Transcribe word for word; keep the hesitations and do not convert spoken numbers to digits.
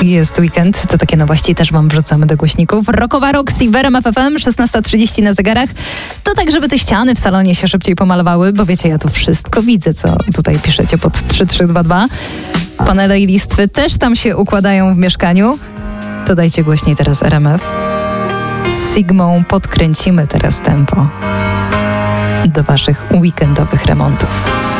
jest weekend, to takie nowości też wam wrzucamy do głośników. Rockowa Roxy w R M F F M, szesnasta trzydzieści na zegarach. To tak, żeby te ściany w salonie się szybciej pomalowały, bo wiecie, ja tu wszystko widzę, co tutaj piszecie pod trzy trzy dwa dwa. Panele i listwy też tam się układają w mieszkaniu. To dajcie głośniej teraz R M F. Z Sigmą podkręcimy teraz tempo do waszych weekendowych remontów.